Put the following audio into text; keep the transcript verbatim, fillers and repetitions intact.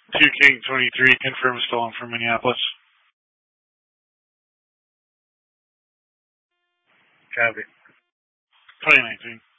two King twenty-three, confirmed stolen from Minneapolis. Copy. twenty nineteen.